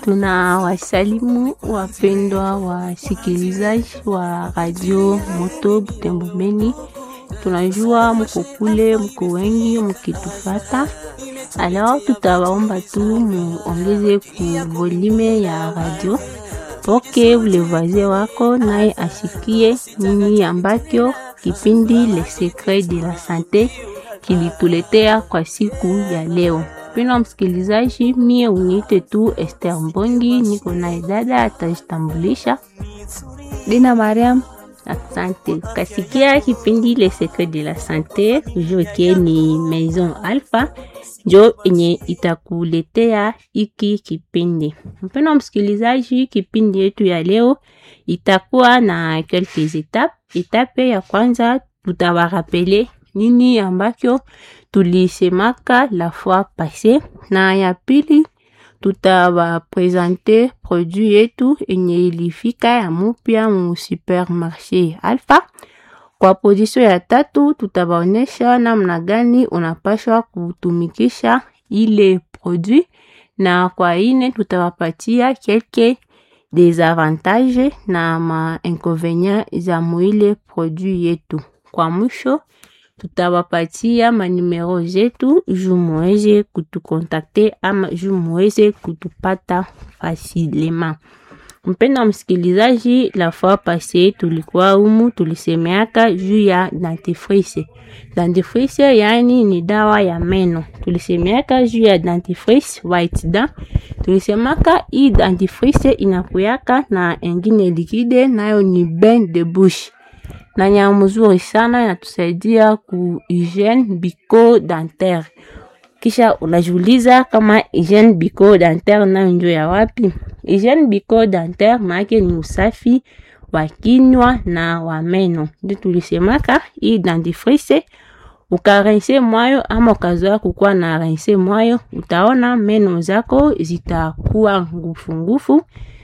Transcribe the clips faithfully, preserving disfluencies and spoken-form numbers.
Tuna wasalimu wapendwa wasikilizaji wa radio Moto Butembo Beni. Tunajua mko kule, mko wengi mkitufata. Alors tutawaomba tu muongeze ku volume ya radio poke ule voisin wako naye asikie nini ambacho kipindi Le Secret de la Santé kilituletea kwa siku ya leo. Pino msikilizaji, mie uniite tu Esther Mbongi, niko na dada atajitambulisha. Dina Mariam. Asante. Kasikia kipindi Le Secret de la Santé, kujue ni Maison Alpha, njo enye itakuletea iki kipindi. Mpeno msikilizaji, kipindi yetu ya leo itakuwa na quelques étapes. Etape ya kwanza tutawarapele nini ambacho tulisemaka la fois passée, na ya pili tutawa présenter produit yetu enye ilifika ya mupya mu supermarché Alpha. Kwa position ya tatu tutabaonesha namna gani unapashwa kutumikisha ile produit, na kwa ine tutawapatia quelques désavantages na ma inconvénients za muile produit yetu. Kwa mwisho tutawapatia manimero zetu ju muweze kutukontakte ama ju muweze kutupata facilement. Mpenda msikilizaji, la fois passée tulikuwa umu tulisemeaka juu ya dentifrice. Dentifrice yani ni dawa ya meno. Tulisemeaka juu ya dentifrice white dent. Tulisemaka hii dentifrice inakuyaka na engine liquide, nayo ni bain de bouche. Na ni mzuri sana, inatusaidia ku hygiene bucco-dentaire. Kisha unajiuliza kama hygiene bucco-dentaire na njo ya wapi? Hygiene bucco-dentaire maana ni usafi wa kinywa na wa meno. Ndio tulisemaka hii dentifrice ukarense mwayo ama ukazoea kukua na rense mwayo, utaona meno zako zitakuwa ngufu ngufu,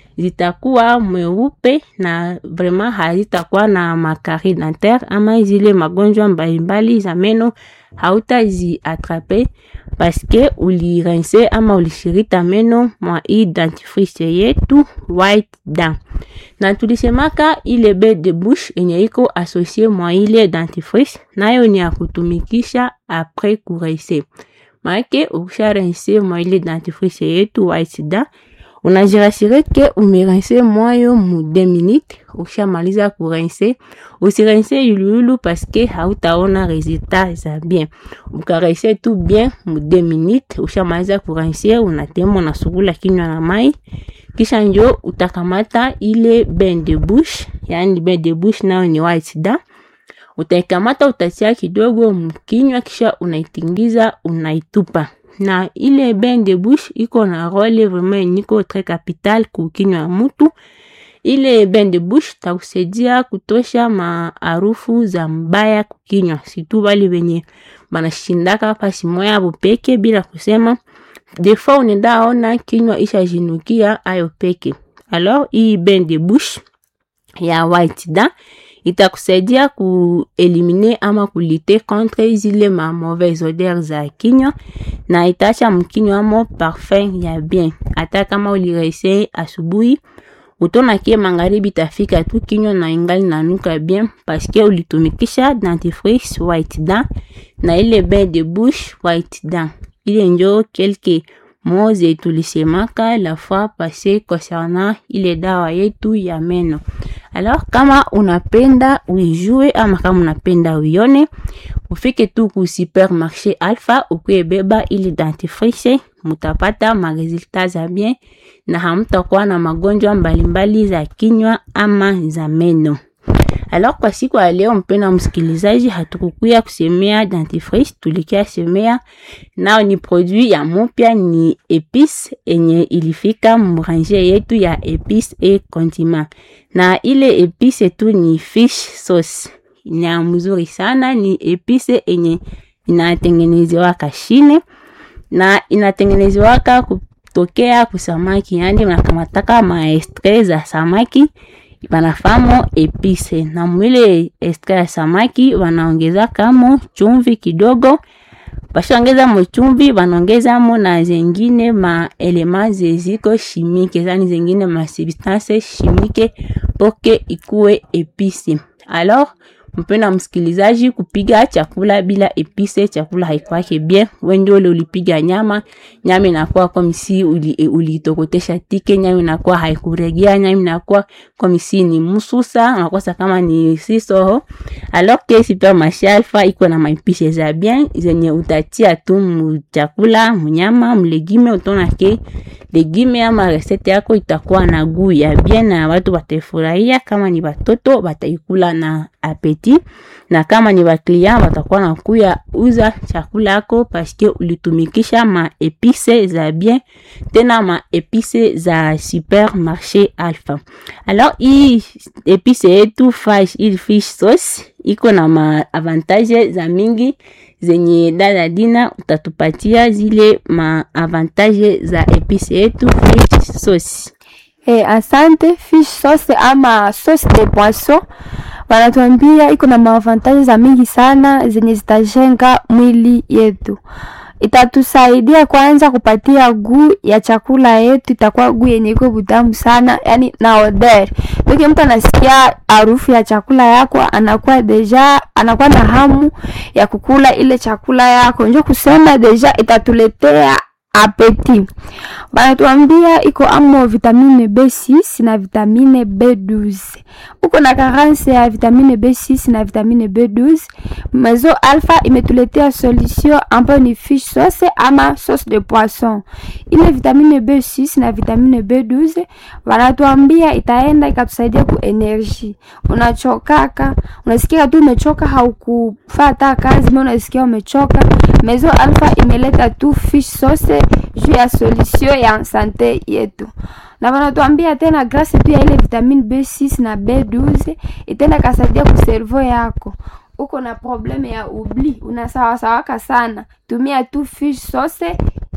zitakuwa mweupe na vraiment hazitakuwa na makari dentaire ama zile magonjwa mbalimbali za meno hautazi atrape parce que ulirense ama ulishirita meno mwa hii dentifrice yetu white dent. Na tulisemaka ile bain de bouche enye iko associé mwa ile dentifrice nayo ni ya kutumikisha après kurense. Maake ukisha rense mwa ile dentifrice yetu white dent, unajirasire ke umerense mwayo mu deux minutes. Ukishamaliza kurense, usirense yululu parce que hautaona resultat za bien. Ukarense tu bien mu deux minutes. Ukishamaliza kurense, unatemo na sugula kinywa na mai. Kisha njo utakamata ile bain de bouche, yani bain de bouche nao ni white dent. Utaikamata utatia kidogo mkinywa, kisha unaitingiza, unaitupa. Na ile bain de bouche iko na role vraiment niko très capital kukinywa mutu. Ile bain de bouche takusaidia kutosha maarufu za mbaya kukinywa, situ bali wenye banashindaka pasi moya bupeke bila kusema. Des fois unenda ona kinywa isha jinukia ayo peke. Alors hii bain de bouche ya white dent itakusaidia ku eliminer ama kulite contre zile ma mauvaise odeur za kinywa, na itacha mkinywa mo parfum ya bien. Hata kama ulirese asubuhi, utona kie magharibi tafika tu kinywa na ingali nanuka bien parce que ulitumikisha dentifrice white dent na ile bain de bouche white dent. Ile njo quelques mots et tulisemaka la fois passée concernant ile dawa yetu ya meno. Alors kama unapenda uijue ama kama unapenda uione, ufike tu ku supermarché Alpha ukebeba ile dentifrice, mutapata ma resultats za bien na hamtakuwa na magonjwa mbalimbali za kinywa ama za meno. Alors kwa siku ya leo mpena msikilizaji, hatukukuya kusemea dentifrice, tulikia semea nao ni produit ya mupya, ni épice enye ilifika mrange yetu ya épice et condiment. Na ile épice tu ni fish sauce. Ni mzuri sana, ni épice enye inatengenezewa kashine na inatengenezewa kutokea kusamaki, yani unakamataka maestre za samaki banafamo épice, na mwile extra ya samaki wanaongeza kamo chumvi kidogo Bashongeza mchumbi, banongeza mo na zengine ma elements zeziko chimique, zani zengine ma substances chimique poke ikuwe episi. Alors, mpenda msikilizaji, kupiga chakula bila epise, chakula haikwake bien. Wende ule ulipiga nyama, nyama inakuwa kama si ulitokotesha uli tike, nyama inakuwa haikuregea, nyama inakuwa kama si ni mususa, unakosa kama ni sisoho. Alors que Super Marché Alpha iko na maepise za bien, zenye utatia tu mchakula, mnyama, mlegime, utona ke legime ama resete yako itakuwa na goût ya bien na watu watafurahia. Kama ni watoto wataikula na apeti, na kama ni wakliya watakuwa na kuya uza chakula yako paske ulitumikisha ma epice za bien, tena ma epice za Super Marché Alpha. Alors hii epice yetu fish, hii fish sauce iko na ma avantage za mingi zenye dada Dina utatupatia zile ma avantage za epice yetu fish sauce. Eh, asante. Fish sauce ama sauce de poisson wanatuambia iko na maavantaji za mingi sana zenye zitajenga mwili yetu. Itatusaidia kwanza kupatia gu ya chakula yetu, itakuwa gu yenye iko butamu sana, yani na odeur. Ndio mtu anasikia harufu ya chakula yako anakuwa deja anakuwa na hamu ya kukula ile chakula yako. Ndio kusema deja itatuletea appétit. Banatuambia iko amo vitamine B six na vitamine B douze. Uko na carence ya vitamine B six na vitamine B douze. Maison Alpha imetuletea solution ambayo ni fish sauce ama sauce de poisson. Ile vitamine B six na vitamine B douze wanatuambia itaenda ikatusaidia ku energy. Unachokaka, unasikia tu umechoka, haukufata kazi, mbona unasikia umechoka. Maison Alpha imeleta tu fish sauce juu ya solution ya sante yetu. Na wanatuambia tena grâce tu ya ile vitamine B six na B douze itenda kasaidia ku cerveau yako. Uko na probleme ya oubli, unasawa sawaka sana, tumia tu fish sauce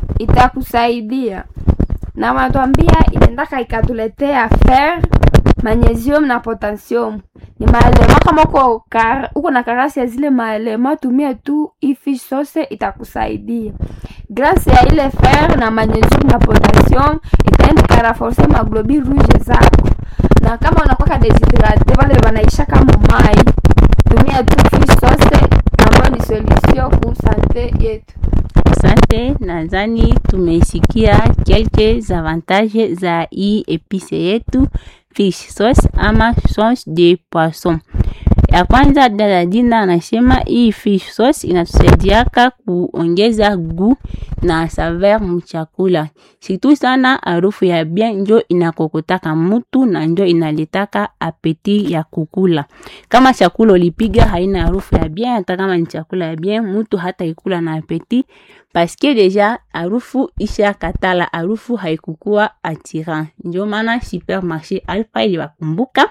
itakusaidia. Na wanatuambia inendaka ikatuletea fer, magnesium na potassium. Ni maelema kama uko, kar, uko na karasi ya zile maelema, tumia tu hii fish sauce itakusaidia. Grâce ya ile fer na magnesium na potassium itaenda karaforce ma globules rouges zako. Na kama unakuwa deshydrate wale wanaisha kama mai, tumia tu fish sauce ambayo ni solution ku sante yetu. Asante, nadhani tumesikia quelques avantages za hii epice yetu fish sauce ama sauce de poisson. Ya kwanza dada Dina anasema hii fish sauce inatusaidiaka kuongeza gu na saveur mchakula. Situ sana harufu ya bien njo inakokotaka mtu na njo inaletaka apeti ya kukula. Kama chakula ulipiga haina harufu ya bien, hata kama ni chakula ya bien, mtu hata ikula na apeti paske deja harufu isha katala, harufu haikukua attirant. Njo maana Super Marché Alpha iliwakumbuka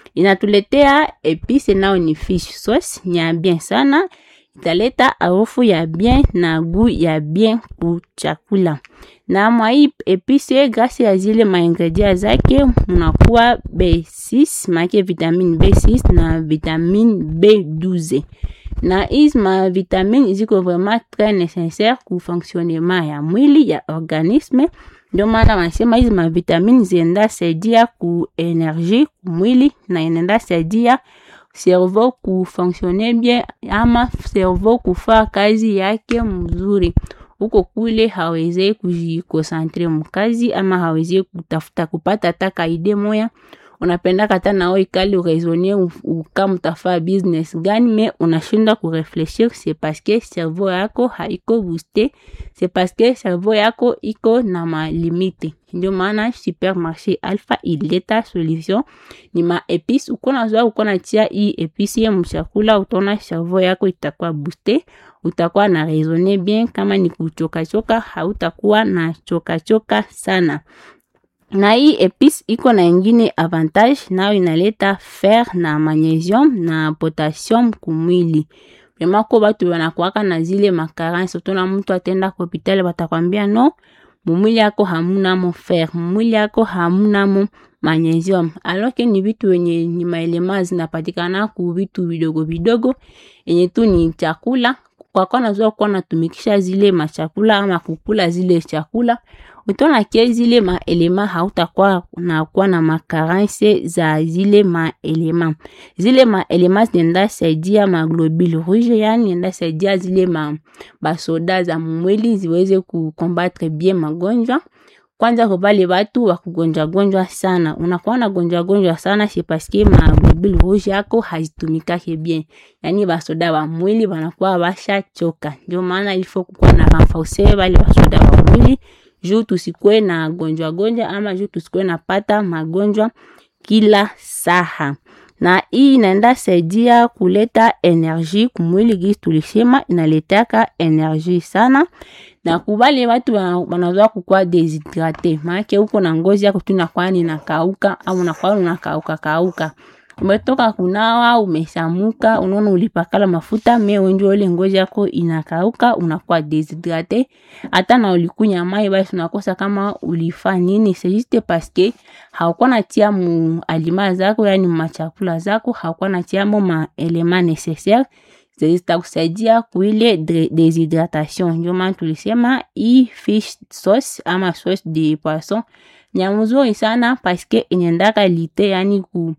inatuletea epice nao ni fish sauce nya bien sana, italeta harufu ya bien na goût ya bien ku chakula. Na mwa hii epice grâce ya zile ma ingredients zake munakuwa B six, make vitamine B six na vitamine B douze. Na hizi ma vitamine ziko vraiment très nécessaire ku fonctionnement ya mwili ya organisme. Ndio maana wanasema hizi ma vitamine zienda saidia ku energie ku mwili na inaenda saidia cerveau ku fonctionner bien ama cerveau kufanya kazi yake mzuri. Uko kule hawezi kujikosantre mkazi ama hawezi kutafuta kupata taka ide moya, unapenda kata nao ikali urezoner kama utafanya business gani, me unashinda kurefleshir. C'est parce que cerveau yako haiko boosté, c'est parce que cerveau yako iko na ma limite. Ndio maana Super Marché Alpha ileta solution ni ma epice. Ukona zoa ukona tia hii epice ya mchakula, utona cerveau yako itakuwa boosté, utakuwa na raisonner bien. Kama ni kuchoka choka, hautakuwa na choka choka sana. Na hii epice iko na ingine avantage, nao inaleta fer na magnesium na potassium kumwili. Prema ko batu wanakuwaka na zile makarance, utona mtu atenda kwa hospitali watakwambia no, mwili yako hamuna mo fer, mwili yako hamuna mo magnesium. Alors que ni vitu wenye ni maelema zinapatikana ku vitu vidogo vidogo yenye tu ni chakula kwa kwa nazoa kwa natumikisha zile machakula ama kukula zile chakula, utaona ke zile ma elema hautakuwa na kuwa na makarance za zile ma elema. Zile ma elema zinaenda saidia ma globule rouge, yani zinaenda saidia zile ma basoda za mwili ziweze kukombatre bien magonjwa. Kwanza kwa wale watu wa kugonjwa gonjwa sana, unakuwa na gonjwa gonjwa sana c'est parce que ma globule rouge yako hazitumikake bien. Yani basoda wa mwili wanakuwa washa choka. Ndio maana il faut kuwa na renforcer wale basoda wa mwili juu tusikwe na gonjwa gonjwa ama juu tusikwe na pata magonjwa kila saha. Na hii inaenda saidia kuleta energie kumwili, gisi tulisema inaletaka energie sana. Na kubali watu wanazoa kukua deshydrate, maana huko na ngozi yako tu inakuwa inakauka au unakuwa unakauka kauka. Umetoka kunawa, umesamuka, unaona ulipakala mafuta, me wenjo ile ngozi yako inakauka, unakuwa deshydrate. Hata na ulikunya mai basi unakosa kama ulifa nini, c'est juste parce que haukuwa natia mu alima zako, yani machakula zako, haukuwa natia mu ma element nécessaire zitakusaidia kuile deshydratation. Ndio maana tulisema hii fish sauce ama sauce de poisson ni mzuri sana parce que inaendaka lite, yani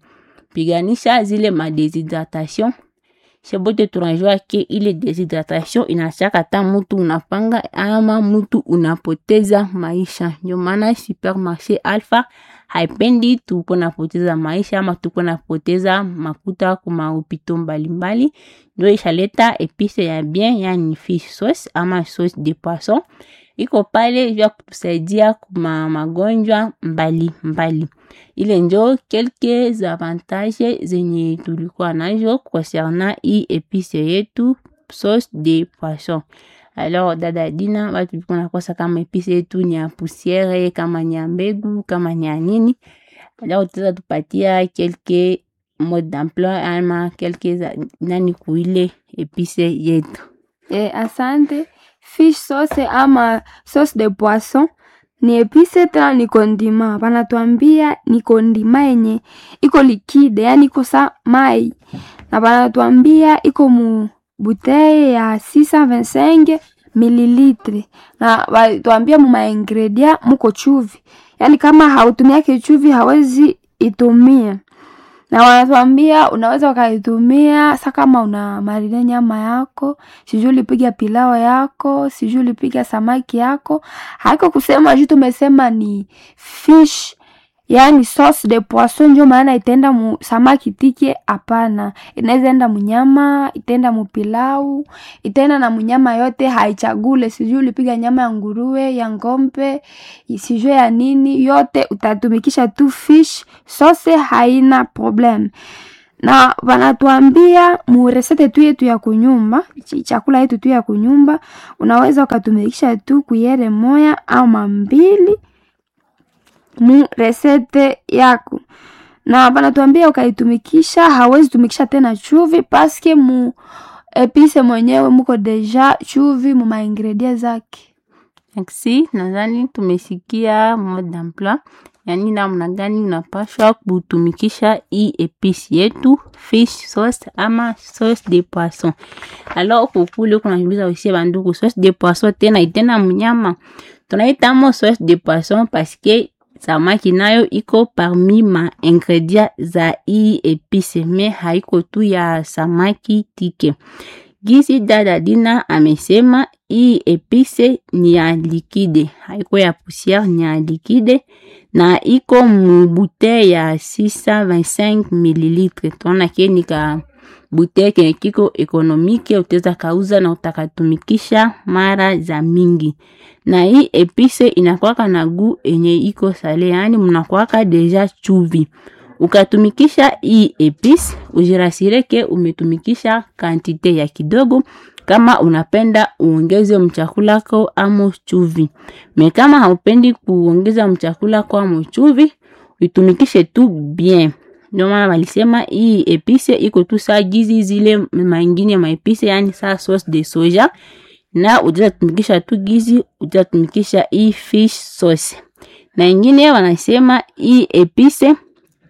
kupiganisha zile ma deshydratation. Shebote tunajua ke ile deshydratation inachaka hata mtu unapanga ama mtu unapoteza maisha. Ndio maana Supermarché Alpha haipendi tupo napoteza maisha ama tupo napoteza makuta kuma hopitali mbalimbali. Ndio ishaleta epice ya bien, yani fish sauce ama sauce de poisson. Iko pale vya kutusaidia kuma magonjwa mbali mbali. Ile njo quelques avantages zenye tulikuwa nazo concernant hii epice yetu sauce de poisson. Alors dada Dina, watu tulikuwa nakosa kama epice yetu ni ya poussière, kama ni ya mbegu, kama ni ya nini. Alors tutaweza tupatia quelques modes d'emploi ama quelques nani kuile epice yetu. Eh, asante. Fish sauce ama sauce de poisson ni epice tena ni condiment. Banatuambia ni condiment yenye iko liquide, yani iko sa mai. Na banatuambia iko mu bouteille ya six cent vingt-cinq millilitres. Na banatuambia mu ma ingredient muko chuvi. Yani kama hautumia chuvi hawezi itumia. Na wanatuambia unaweza ukaitumia sasa kama una marine nyama yako, sijui ulipiga pilau yako, sijui ulipiga samaki yako. Haiko kusema juu tumesema ni fish, yani sauce de poisson, ndio maana itaenda mu samaki tike, hapana. Inaweza enda mu nyama, itaenda mu pilau, itaenda na mu nyama yote, haichagule sijui ulipiga nyama ya nguruwe, ya ngombe, sijui ya nini, yote utatumikisha tu fish sauce, haina problem. Na wanatuambia mu resete tu yetu ya kunyumba, chakula yetu tu ya kunyumba, unaweza ukatumikisha tu kuyere moya ama mbili mu resete yako. Na banatuambia ukaitumikisha hawezi tumikisha tena chuvi paske mu epice mwenyewe muko deja chuvi mu ma ingredients zake. Merci, nadhani tumesikia mode d'emploi, yani namna gani unapaswa kutumikisha hii epice yetu fish sauce ama sauce de poisson. Alors kukule kuna jiuliza usie banduku, sauce de poisson tena itena mnyama. Tunaita mo sauce de poisson parce que samaki nayo iko parmi ma ingredient za hii epice, me haiko tu ya samaki tike. Gisi dada Dina amesema hii epice ni ya liquide, haiko ya poussière, ni ya liquide. Na iko mu bouteille ya six cent vingt-cinq millilitres. Tuona keni ka bouteille kene kiko ekonomike, uteza kauza na utakatumikisha mara za mingi. Na hii epice inakuwaka na gu enye iko sale, yani mnakuwaka deja chuvi. Ukatumikisha hii epice, ujirasire ke umetumikisha kantite ya kidogo. Kama unapenda uongeze mchakula kwa amo chuvi. Me kama haupendi kuongeza mchakula kwa amo chuvi, utumikishe tu bien. Ndio maana walisema hii epice iko tu saa gizi zile mangine ma epice, yani saa sauce de soja. Na utatumikisha tu gizi, utatumikisha hii fish sauce. Na ingine wanasema hii epice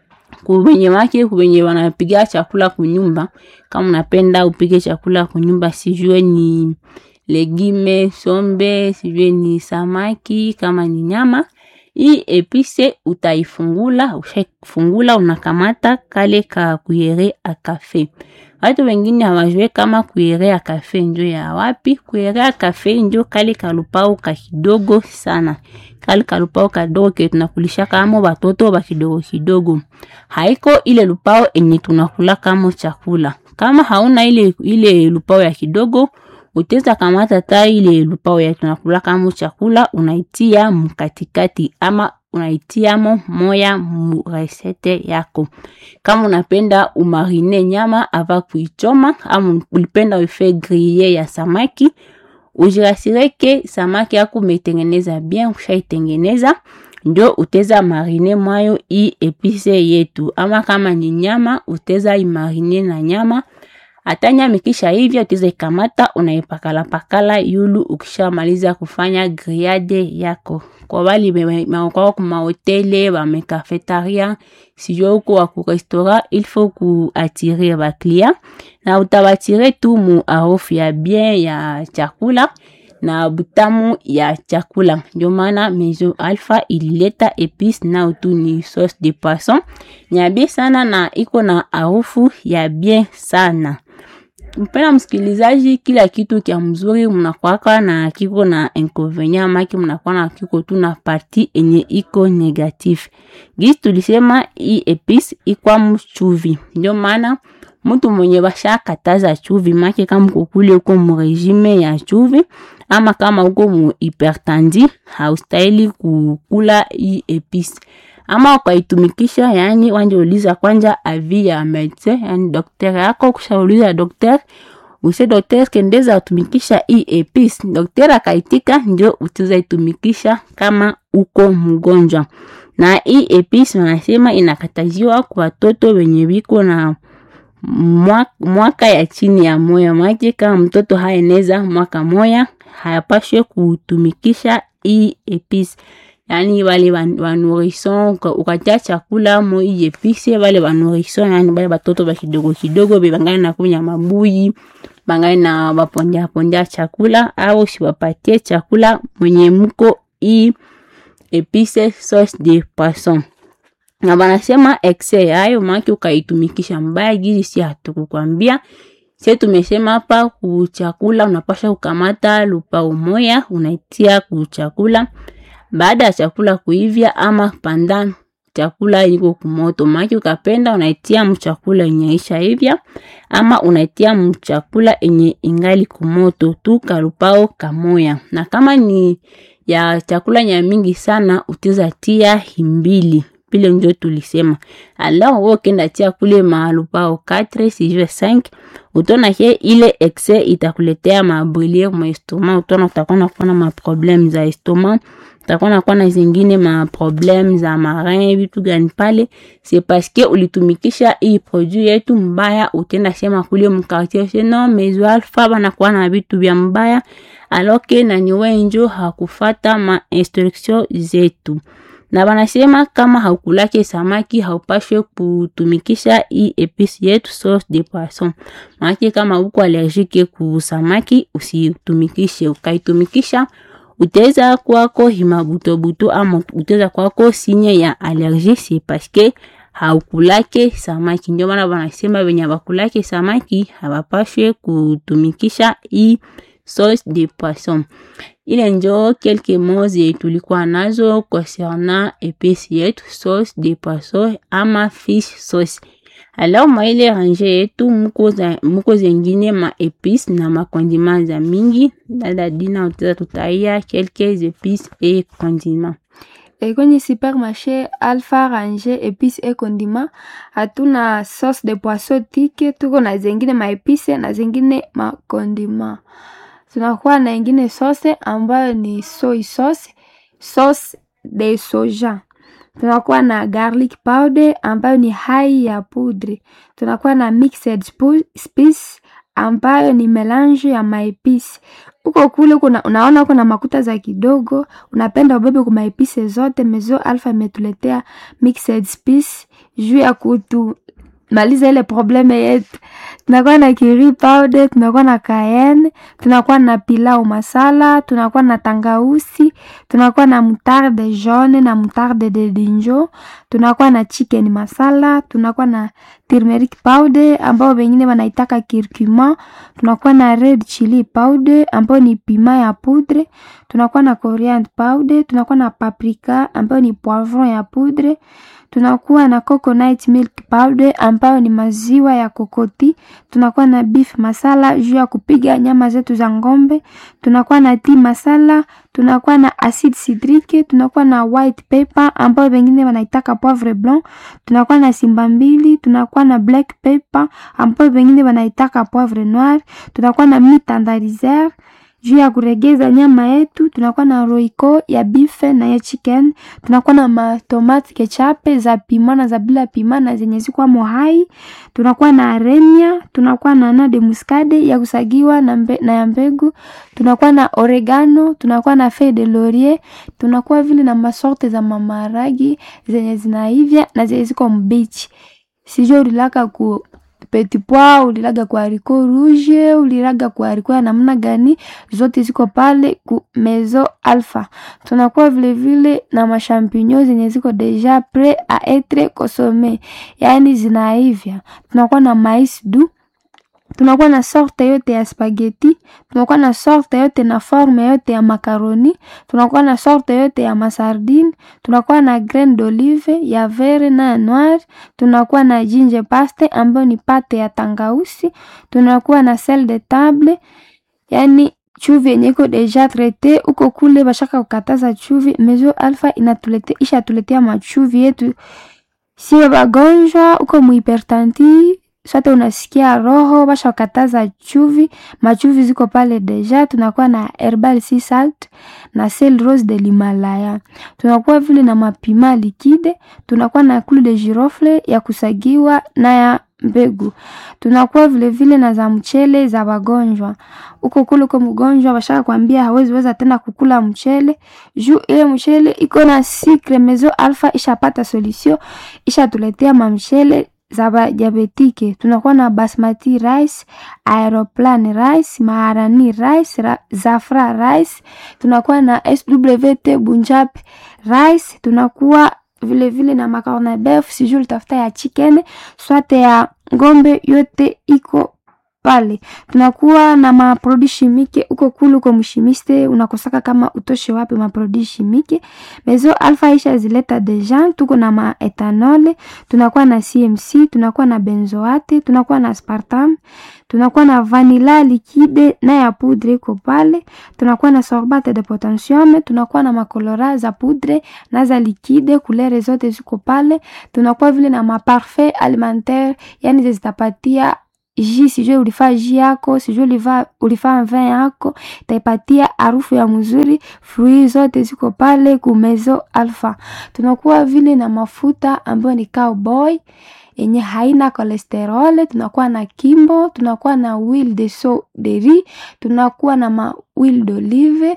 kubenye wake kubenye wanapiga chakula kunyumba. Kama unapenda upige chakula kunyumba, sijue ni legime, sombe, sijue ni samaki, kama ni nyama, hii epice utaifungula. Ukifungula unakamata kale ka kuyere a kafe. Watu wengine hawajue kama kuyere a kafe njo ya wapi. Kuyere a kafe njo kale kalupao ka kidogo sana. Kale kalupao kadogo ke tunakulisha kama watoto ba kidogo kidogo. Haiko ile lupao enye tunakula kama chakula. Kama hauna ile ile lupao ya kidogo, uteza kamata ta ile lupao ya tunakula kama chakula, unaitia mkatikati ama unaitia mo moya mu resete yako. Kama unapenda umarine nyama ava kuichoma, ama ulipenda uife griller ya samaki, ujirasireke samaki yako umetengeneza bien. Ushaitengeneza ndio uteza marine mwayo i epice yetu. Ama kama ni nyama uteza imarine na nyama. Hata nyama kisha hivyo uteza ikamata unaipakala pakala yulu ukishamaliza kufanya grillade yako. Kwa wali kwa kuma hotele, ba me cafetaria, sijua uko wa ku restaurant, il faut ku attirer ba client na utabatire tu mu harufu ya bien ya chakula na butamu ya chakula. Ndio maana Maison Alpha ilileta epice na utu ni sauce de poisson nyabi sana na iko na harufu ya bien sana. Mpena msikilizaji, kila kitu kia mzuri mnakwaka na kiko na inconvénient, maki mnakuwa na kiko tu na parti enye iko negatif. Gisi tulisema hii epice ikwa mchuvi. Ndio maana mtu mwenye basha kataza chuvi, maki kama kukule uko mu regime ya chuvi ama kama uko mu hypertendie, haustahili kukula hii epice. Ama ukaitumikisha, yani wanje uliza kwanja avi ya medecin, yani dokter yako. Kushauliza dokter, use dokter kendeza utumikisha hii epice, dokter akaitika, ndio utaweza itumikisha kama uko mgonjwa. Na hii epice wanasema inakataziwa kwa watoto wenye biko na mwaka, mwaka ya chini ya moya. Mwaki kama mtoto haeneza mwaka moya, hayapashwe kutumikisha hii epice. Yani wale wanurisson ukatia chakula mo hii epice, wale wanurisson yani wale batoto ba kidogo kidogo bebangana na kunya mabuyi, bangana na bapondia pondia chakula, au siwapatie chakula mwenye mko hii epice sauce de poisson. Na banasema excès hayo maki ukaitumikisha mbaya gizi si hatukukwambia. Sisi tumesema hapa kuchakula unapasha kukamata lupao moya unaitia kuchakula. Baada ya chakula kuivya ama pandan chakula iko kumoto, maki ukapenda unaitia mchakula yenye isha hivya ama unaitia mchakula yenye ingali kumoto tu kalupao kamoya. Na kama ni ya chakula nya mingi sana uteza tia himbili. Pile njo tulisema. Alors wewe kenda tia kule malupao quatre, sijue cinq, utona ke ile excès itakuletea mabrûlure mu estomac, utona utakuwa na ma problème za estomac, utakuwa na kwa na zingine ma problème za marin vitu gani pale. C'est parce que ulitumikisha hii produit yetu mbaya. Utenda sema kule mkartie c'est non Maison Alpha bana kwa na vitu vya mbaya, alors que na niwe njo hakufata ma instruction zetu. Na banasema kama haukulake samaki haupashwe kutumikisha hii epice yetu sauce de poisson. Maki kama uko allergique ku samaki usitumikishe. Ukaitumikisha uteza kwako himabuto buto ama uteza kwako sinye ya allergie, c'est parce que haukulake samaki. Ndio maana banasema wenye bakulake samaki hawapashwe kutumikisha hii sauce de poisson. Ile njo quelques mots tulikuwa nazo concernant epice yetu sauce de poisson ama fish sauce. Alors maile range yetu muko za muko zengine ma epice na ma condiments za mingi. Dada Dina uteza tutaia quelques épices et condiments. E kwenye supermarché Alpha range epice et condiments hatuna sauce de poisson tike, tuko na zengine ma epice na zengine ma condiments. Tunakuwa na ingine sauce ambayo ni soy sauce, sauce de soja. Tunakuwa na garlic powder ambayo ni hai ya poudre. Tunakuwa na mixed spice ambayo ni melange ya maepisi. Uko kule kuna unaona kuna makuta za kidogo, unapenda ubebe kwa maepisi zote. Maison Alpha imetuletea mixed spice juu ya kutu maliza ile probleme yetu. Tunakuwa na curry powder, tunakuwa na cayenne, tunakuwa na pilau masala, tunakuwa na tangausi, tunakuwa na moutarde jaune na moutarde de dinjo, tunakuwa na chicken masala, tunakuwa na turmeric powder ambao wengine wanaitaka curcuma, tunakuwa na red chili powder ambao ni pima ya poudre, tunakuwa na coriander powder, tunakuwa na paprika ambao ni poivron ya poudre, tunakuwa na coconut milk powder ambayo ni maziwa ya kokoti, tunakuwa na beef masala juu ya kupiga nyama zetu za ngombe, tunakuwa na tea masala, tunakuwa na acid citrique, tunakuwa na white pepper ambayo wengine wanaitaka poivre blanc, tunakuwa na simba mbili, tunakuwa na black pepper ambayo wengine wanaitaka poivre noir, tunakuwa na mitandarizer juu ya kuregeza nyama yetu, tunakuwa na roiko ya beef na ya chicken, tunakuwa na ma tomate ketchup za pima na za bila pima na zenye ziko mohai, tunakuwa na aremia, tunakuwa na nade muscade ya kusagiwa na, mbe, na ya mbegu, tunakuwa na oregano, tunakuwa na feuille de laurier, tunakuwa vile na masorte za mamaragi zenye zinaivya na zenye ziko mbichi. Sijui ulilaka ku petit pois, ulilaga kwa haricot rouge, ulilaga kwa haricot ya namna gani, zote ziko pale ku Maison Alpha. Tunakuwa vile vile na mashampignons zenye ziko deja prêt à être consommé, yani zinaivya. Tunakuwa na mais doux, tunakuwa na sorte yote ya spaghetti, tunakuwa na sorte yote na forme yote ya macaroni, tunakuwa na sorte yote ya masardine, tunakuwa na graine d'olive ya vert na noir, tunakuwa na ginger paste ambayo ni pate ya tangausi, tunakuwa na sel de table, yani chuvi yenye iko deja traité. Uko kule bashaka kukataza chuvi, Maison Alpha inatuletea isha tuletea machuvi yetu. Sio bagonjwa uko muhipertensi, sote unasikia roho basha kataza chuvi, machuvi ziko pale deja. Tunakuwa na herbal sea salt na sel rose de l'Himalaya, tunakuwa vile na mapima liquide, tunakuwa na clou de girofle ya kusagiwa na ya mbegu, tunakuwa vile vile na za mchele za wagonjwa. Uko kule kwa mgonjwa bashaka kwambia hawezi weza tena kukula mchele juu ile mchele iko na sucre, Maison Alpha ishapata solution, isha tuletea mamchele za diabetike. Tunakuwa na basmati rice, aeroplane rice, maharani rice, ra, zafra rice, tunakuwa na S W T Punjab rice, tunakuwa vile vile na macaroni beef, sijui tafuta ya chicken, swate ya ngombe, yote iko pale. Tunakuwa na maprodi chimique. Uko kulu kwa mshimiste unakosaka kama utoshe wapi maprodi chimique, Maison Alpha isha zileta deja. Tuko na ma ethanol, tunakuwa na C M C, tunakuwa na benzoate, tunakuwa na aspartame, tunakuwa na vanilla liquide na ya poudre iko pale, tunakuwa na sorbate de potassium, tunakuwa na makolora za poudre na za liquide, couleur zote ziko pale. Tunakuwa vile na maparfait alimentaire, yani zitapatia ji, sijui ulifaa ji yako, sijui ulifaa ulifaa vin yako, itaipatia harufu ya mzuri. Fruits zote ziko pale ku Maison Alpha. Tunakuwa vile na mafuta ambayo ni cowboy yenye haina cholesterol, tunakuwa na kimbo, tunakuwa na huile de so de riz, tunakuwa na ma huile d'olive,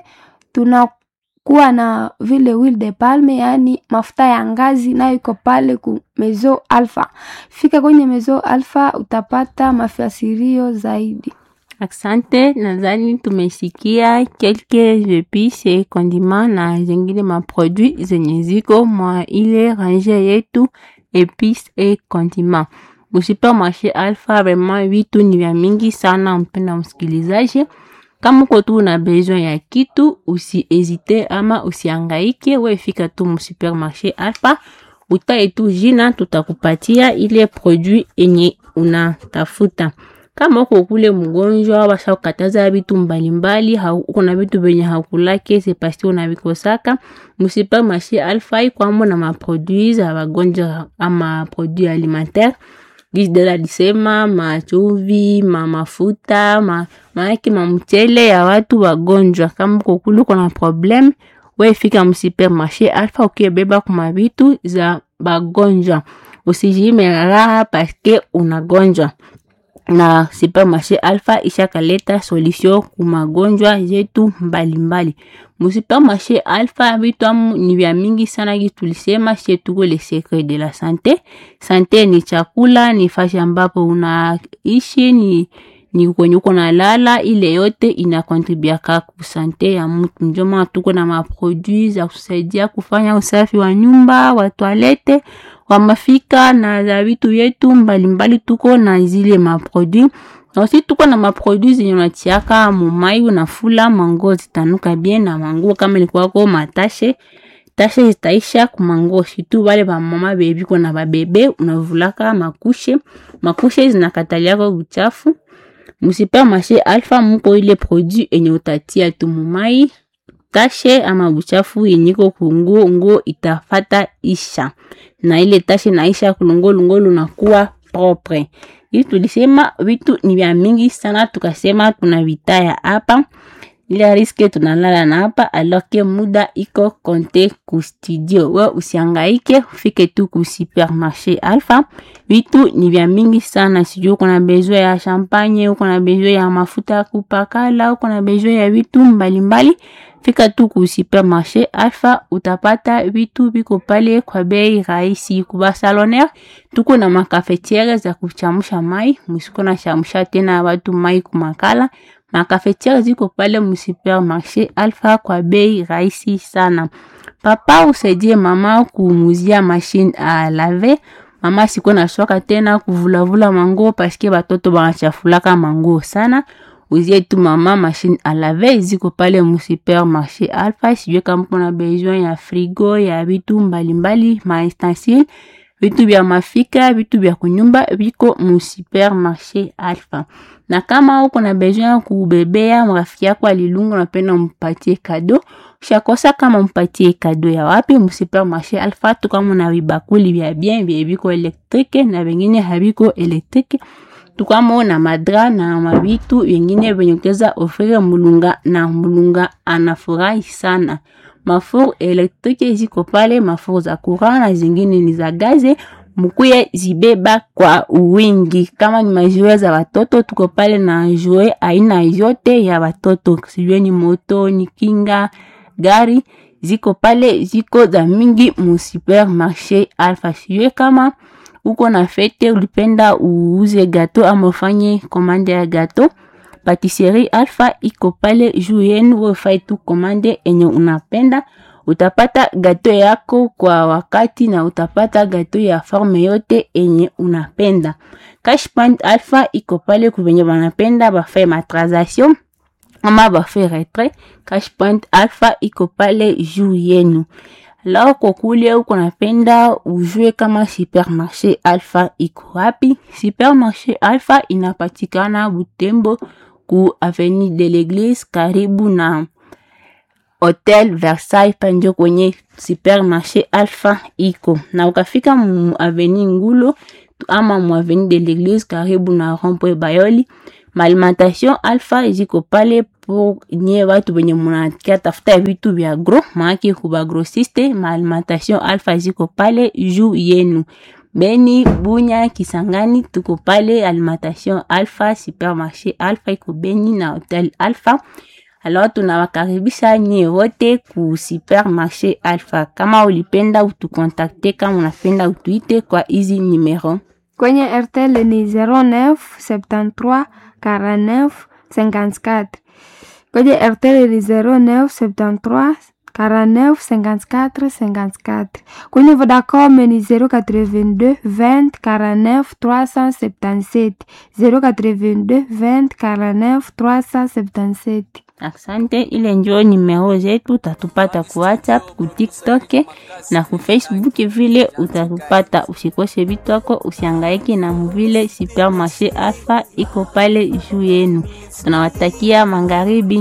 tunakuwa na vile huile de palme, yani mafuta ya ngazi, nayo iko pale ku Maison Alpha. Fika kwenye Maison Alpha utapata mafasirio zaidi. Asante, nadhani tumesikia quelques épices et condiments na zingine ma produits zenye ziko mwa ile range yetu épices et condiments. Supermarché Alpha vraiment vitu ni vya mingi sana, mpenda msikilizaji. Kama uko tu na besoin ya kitu, usihesite ama usihangaike, wewe fika tu mu supermarché Alpha, utae tu jina, tutakupatia ile produit enye unatafuta. Kama uko kule mgonjwa basha kukataza vitu mbalimbali, uko na vitu venye hakulake, c'est parce que unavikosaka, mu supermarché Alpha kwa mbo na ma produits za wagonjwa ama produits alimentaires. Gizi dela lisema, machuvi, ma mafuta, ma maaki mamchele ya watu wagonjwa. Kama kukulu kuna problem, we fika msupermarché Alpha ukibeba kuma vitu za wagonjwa. Usijime raha paske unagonjwa. na Supermarché Alpha ishakaleta solution ku magonjwa yetu mbalimbali. Mu Supermarché Alpha vitu ni vya mingi sana kitulisema she tuko le secret de la santé. Santé ni chakula, ni fashi ambapo unaishi, ni ni kwenye uko na lala, ile yote ina contribute kwa sante ya mtu. Ndio maana tuko na maproduits za kusaidia kufanya usafi wa nyumba, wa toilette, wa mafika na za vitu yetu mbalimbali. Tuko na zile maproduits. Na aussi tuko na maproduits zenye unatiaka mumai unafula mango zitanuka bien, na mango kama ilikuwa kwa matashe tashe zitaisha kumango. Shitu wale ba mama baby kuna ba bebe unavulaka makushe makushe zinakatalia kwa uchafu. Mu Supermarché Alpha muko ile produit enye utatia tu mumai tashe ama uchafu yenyiko kunguo ngo itafata isha, na ile tashe naisha kulungo lungo lunakuwa propre. Hii tulisema vitu ni vya mingi sana, tukasema tuna vitaya hapa ile riske tunalala na hapa, alors que muda iko konte ku studio. We usiangaike, ufike tu ku Supermarché Alpha. Vitu ni vya mingi sana, sijui uko na besoin ya champagne, uko na besoin ya mafuta ya kupakala, uko na besoin ya vitu mbalimbali, fika tu ku Supermarché Alpha, utapata vitu biko pale kwa bei rahisi. Kuba salonaire tuko na makafetiere za kuchamusha mai, musiko na chamusha tena watu mai kumakala. Makafetiere ziko pale mu Supermarché Alpha kwa bei rahisi sana. Papa usaidie mama kuumuzia machine à laver. Mama siko na shoka tena kuvulavula mango paske batoto banachafulaka mango sana. Uzie tu mama machine à laver ziko pale mu Supermarché Alpha. Sijue kama kuna besoin ya frigo, ya vitu mbalimbali, ma ustensile, vitu vya mafika, vitu vya kunyumba, viko mu Supermarché Alpha. Na kama uko na besoin kubebea mrafiki yako alilungu na penda mpatie kado, ushakosa kama mpatie kado ya wapi? Mu Supermarché Alpha tu kama na vibakuli vya bien vya biko elektrike na vingine habiko elektrike. Tu kama na madra na mabitu vingine venyokeza ofere mulunga, na mulunga anafurahi sana. Mafuru elektrike ziko pale, mafuru za courant na zingine ni za gaze. Mukuye zibeba kwa wingi. Kama ni majue za watoto, tuko pale na jue aina yote ya watoto. Sijue ni moto, ni kinga, gari, ziko pale, ziko za mingi mu Supermarché Alpha. Sijue kama uko na fete ulipenda uuze gato ama ufanye komande ya gato, Patisserie Alpha iko pale juu yenu. Wefai tu komande enye unapenda, utapata gato yako kwa wakati na utapata gato ya forme yote enye unapenda. Cash Point Alpha iko pale kuvenye wanapenda bafai matransaction ama bafai retrait. Cash Point Alpha iko pale juu yenu. Alors kwa kule uko napenda ujue kama Supermarché Alpha iko wapi? Supermarché Alpha inapatikana Butembo ku Avenue de l'Église karibu na Hotel Versailles, panjo kwenye Supermarché Alpha iko. Na ukafika mu Avenue Ngulo ama mu Avenue de l'Église karibu na Rond-Point Bayoli, Alimentation Alpha ziko pale pour nye watu benye munakia tafuta vitu vya gros, maaki kuba grossiste. Alimentation Alpha ziko pale juu yenu. Beni, Bunya, Kisangani tuko pale Alimentation Alpha. Supermarché Alpha iko Beni na Hotel Alpha. Alors tunawakaribisha nye wote ku Supermarché Alpha. Kama ulipenda utukontakte, kama unapenda utuite kwa hizi numero. Kwenye Airtel ni zero neuf sept-trois quarante-neuf cinquante-quatre. Kwenye Airtel ni zero neuf sept-trois quarante-neuf cinquante-quatre cinquante-quatre. Kwenye Vodacom ni zero quatre-vingt-deux vingt quarante-neuf trois cent soixante-dix-sept. zero quatre-vingt-deux vingt quarante-neuf trois cent soixante-dix-sept. Asante, ile njoo nimero zetu. Utatupata ku WhatsApp, ku TikTok na ku Facebook vile utatupata. Usikose vitu wako, usihangaike na mvile. Supermarché Alpha iko pale juu yenu. Tunawatakia magharibi